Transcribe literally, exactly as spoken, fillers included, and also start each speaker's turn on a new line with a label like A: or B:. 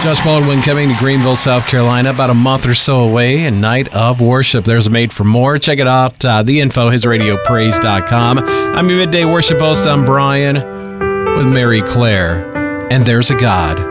A: Josh Baldwin coming to Greenville, South Carolina, about a month or so away, a night of worship. There's a Made for More. Check it out. Uh, the info, his radio praise dot com. I'm your midday worship host. I'm Brian with Mary Claire. And there's a God.